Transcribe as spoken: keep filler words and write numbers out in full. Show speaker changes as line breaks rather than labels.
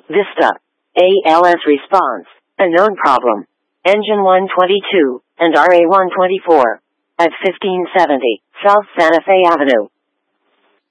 Vista. A L S response. A known problem. Engine one twenty-two and R A one twenty-four. At fifteen seventy South Santa Fe Avenue.